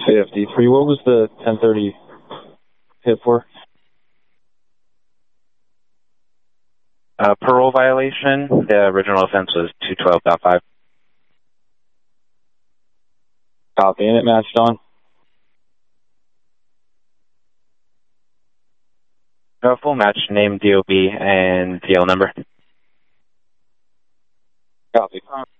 53. What was the 1030 hit for? Parole violation. The original offense was 212.5. Copy, and it matched on. Full match, name, DOB, and DL number. Copy.